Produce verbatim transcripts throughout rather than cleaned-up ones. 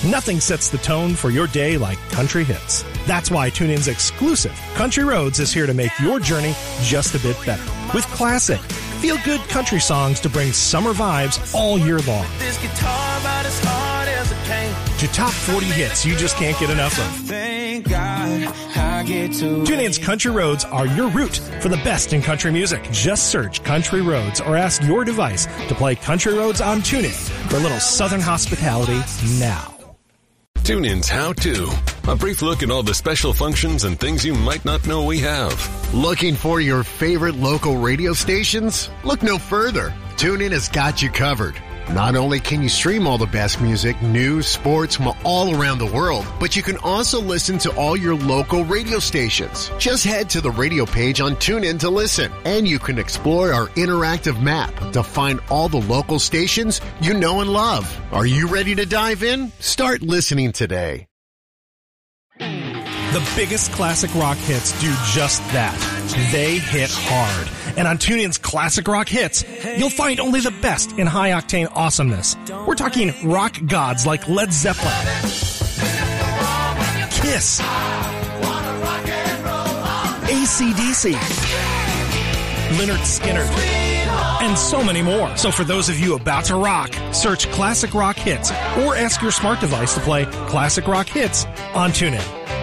Nothing sets the tone for your day like country hits. That's why TuneIn's exclusive Country Roads is here to make your journey just a bit better. With classic, feel-good country songs to bring summer vibes all year long. This guitar about as hard as it came. To top forty hits you just can't get enough of. Thank God I get to TuneIn's Country Roads are your route for the best in country music. Just search Country Roads or ask your device to play Country Roads on TuneIn for a little Southern hospitality now. TuneIn's How To. A brief look at all the special functions and things you might not know we have. Looking for your favorite local radio stations? Look no further. TuneIn has got you covered. Not only can you stream all the best music, news, sports from all around the world, but you can also listen to all your local radio stations. Just head to the radio page on TuneIn to listen, and you can explore our interactive map to find all the local stations you know and love. Are you ready to dive in? Start listening today. The biggest classic rock hits do just that. They hit hard. And on TuneIn's Classic Rock Hits, you'll find only the best in high-octane awesomeness. We're talking rock gods like Led Zeppelin, Kiss, A C D C, Lynyrd Skynyrd, and so many more. So for those of you about to rock, search Classic Rock Hits or ask your smart device to play Classic Rock Hits on TuneIn.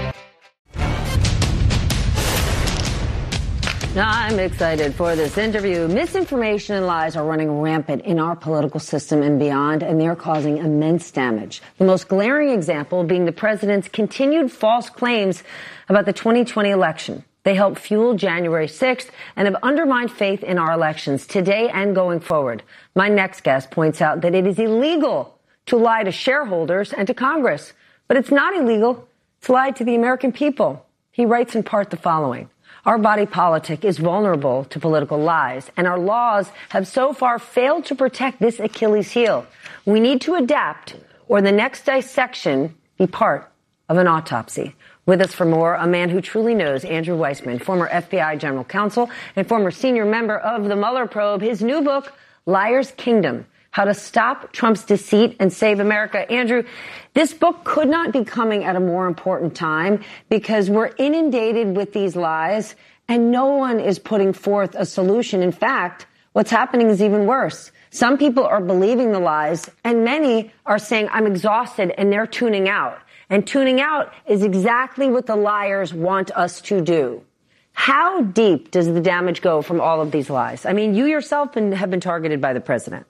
Now, I'm excited for this interview. Misinformation and lies are running rampant in our political system and beyond, and they're causing immense damage. The most glaring example being the president's continued false claims about the twenty twenty election. They help fuel January sixth and have undermined faith in our elections today and going forward. My next guest points out that it is illegal to lie to shareholders and to Congress, but it's not illegal to lie to the American people. He writes in part the following. Our body politic is vulnerable to political lies, and our laws have so far failed to protect this Achilles heel. We need to adapt, or the next dissection be part of an autopsy. With us for more, a man who truly knows, Andrew Weissmann, former F B I general counsel and former senior member of the Mueller probe. His new book, Liar's Kingdom, How to Stop Trump's Deceit and Save America. Andrew, this book could not be coming at a more important time because we're inundated with these lies and no one is putting forth a solution. In fact, what's happening is even worse. Some people are believing the lies and many are saying, I'm exhausted, and they're tuning out. And tuning out is exactly what the liars want us to do. How deep does the damage go from all of these lies? I mean, you yourself have been targeted by the president.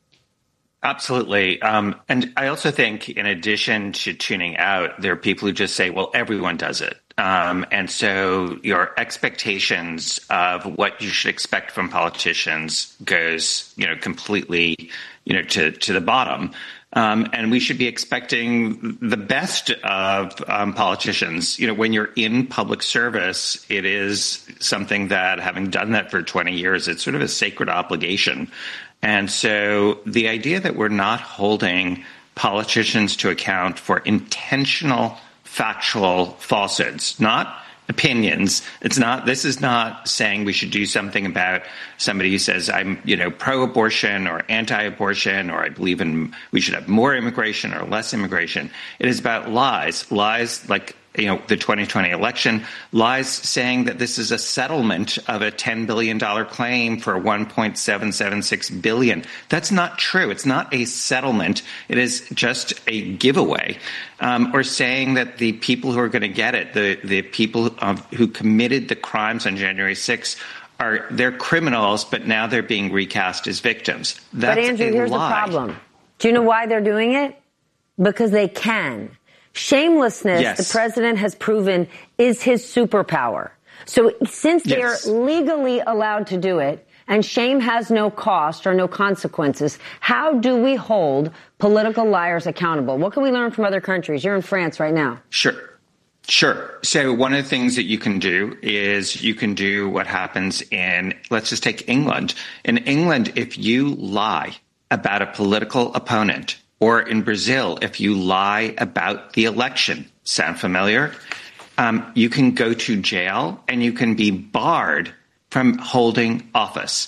Absolutely. Um, and I also think in addition to tuning out, there are people who just say, well, everyone does it. Um, and so your expectations of what you should expect from politicians goes, you know, completely, you know, to, to the bottom. Um, and we should be expecting the best of um, politicians. You know, when you're in public service, it is something that, having done that for twenty years, it's sort of a sacred obligation. And so the idea that we're not holding politicians to account for intentional factual falsehoods, not opinions. It's not, this is not saying we should do something about somebody who says I'm, you know, pro-abortion or anti-abortion, or I believe in, we should have more immigration or less immigration. It is about lies, lies like, you know, the twenty twenty election, lies saying that this is a settlement of a ten billion dollars claim for one point seven seven six billion dollars. That's not true. It's not a settlement. It is just a giveaway. Um, or saying that the people who are going to get it, the, the people um, who committed the crimes on January sixth, are they're criminals, but now they're being recast as victims. That's but Andrew, a here's lie. the problem. Do you know why they're doing it? Because they can. Shamelessness, yes. The president has proven, is his superpower. So since they yes. are legally allowed to do it, and shame has no cost or no consequences, how do we hold political liars accountable? What can we learn from other countries? You're in France right now. Sure. Sure. So one of the things that you can do is you can do what happens in, let's just take England. In England, if you lie about a political opponent, or in Brazil, if you lie about the election, sound familiar? Um, you can go to jail and you can be barred from holding office.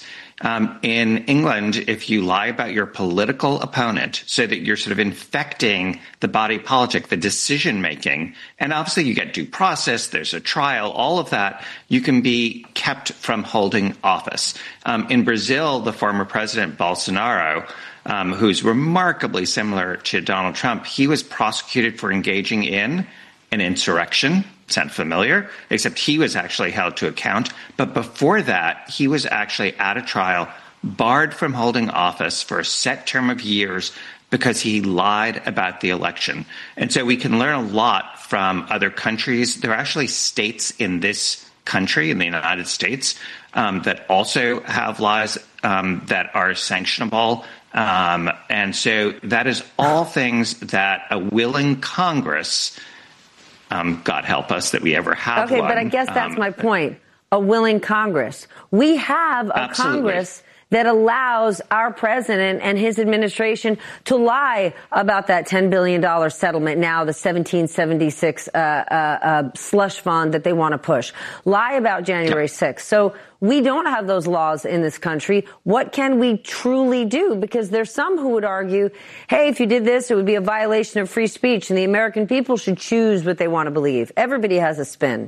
Um, in England, if you lie about your political opponent so that you're sort of infecting the body politic, the decision making, and obviously you get due process, there's a trial, all of that, you can be kept from holding office. Um, in Brazil, the former president Bolsonaro, um, who's remarkably similar to Donald Trump, he was prosecuted for engaging in an insurrection. Sound familiar? Except he was actually held to account. But before that, he was actually at a trial, barred from holding office for a set term of years because he lied about the election. And so we can learn a lot from other countries. There are actually states in this country, in the United States, um, that also have laws um, that are sanctionable. Um, and so that is all things that a willing Congress, Um, God help us that we ever have okay, one. But I guess that's um, my point. A willing Congress. We have a absolutely. Congress that allows our president and his administration to lie about that ten billion dollars settlement, now the seventeen seventy-six uh, uh, uh, slush fund that they want to push. Lie about January sixth. So we don't have those laws in this country. What can we truly do? Because there's some who would argue, hey, if you did this, it would be a violation of free speech and the American people should choose what they want to believe. Everybody has a spin.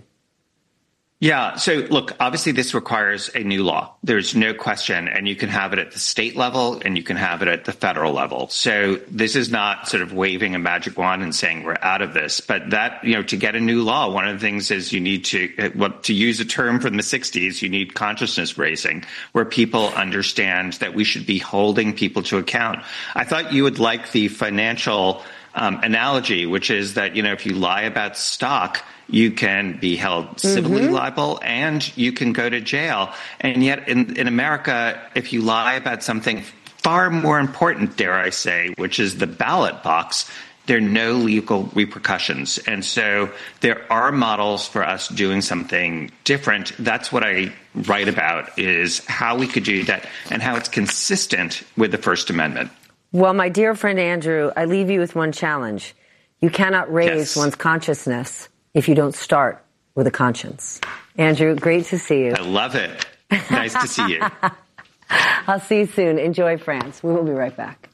Yeah. So, look, obviously this requires a new law. There's no question. And you can have it at the state level and you can have it at the federal level. So this is not sort of waving a magic wand and saying we're out of this. But that, you know, to get a new law, one of the things is you need to, well, to use a term from the sixties, you need consciousness raising, where people understand that we should be holding people to account. I thought you would like the financial um, analogy, which is that, you know, if you lie about stock, you can be held civilly mm-hmm. liable and you can go to jail. And yet in, in America, if you lie about something far more important, dare I say, which is the ballot box, there are no legal repercussions. And so there are models for us doing something different. That's what I write about, is how we could do that and how it's consistent with the First Amendment. Well, my dear friend Andrew, I leave you with one challenge. You cannot raise yes. one's consciousness if you don't start with a conscience. Andrew, great to see you. I love it. Nice to see you. I'll see you soon. Enjoy France. We will be right back.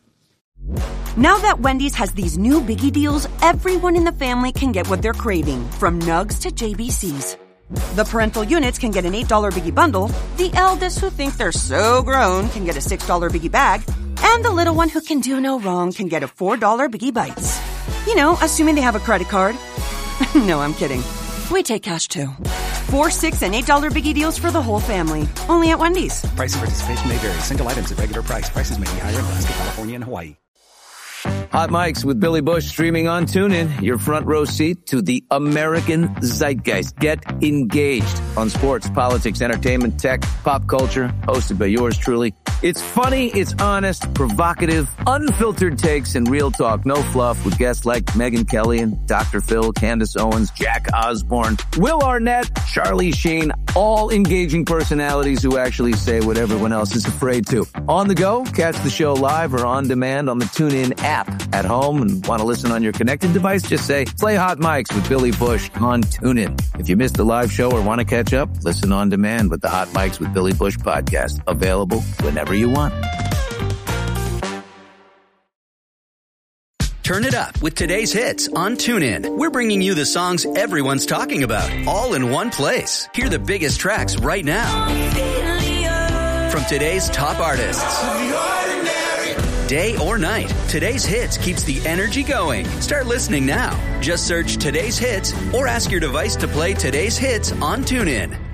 Now that Wendy's has these new Biggie deals, everyone in the family can get what they're craving, from Nugs to J B Cs. The parental units can get an eight dollar Biggie bundle, the eldest who think they're so grown can get a six dollar Biggie bag, and the little one who can do no wrong can get a four dollar Biggie Bites. You know, assuming they have a credit card. No, I'm kidding. We take cash, too. Four, six, and eight dollar Biggie deals for the whole family. Only at Wendy's. Price and participation may vary. Single items at regular price. Prices may be higher in Alaska, California, and Hawaii. Hot Mics with Billy Bush streaming on TuneIn. Your front row seat to the American zeitgeist. Get engaged on sports, politics, entertainment, tech, pop culture. Hosted by yours truly. It's funny, it's honest, provocative, unfiltered takes, and real talk. No fluff, with guests like Megyn Kelly and Doctor Phil, Candace Owens, Jack Osborne, Will Arnett, Charlie Sheen. All engaging personalities who actually say what everyone else is afraid to. On the go, catch the show live or on demand on the TuneIn app. At home and want to listen on your connected device, just say, play Hot Mics with Billy Bush on TuneIn. If you missed the live show or want to catch up, listen on demand with the Hot Mics with Billy Bush podcast. Available whenever you want. Turn it up with today's hits on TuneIn. We're bringing you the songs everyone's talking about, all in one place. Hear the biggest tracks right now from today's top artists. Day or night, today's hits keeps the energy going. Start listening now. Just search today's hits or ask your device to play today's hits on TuneIn.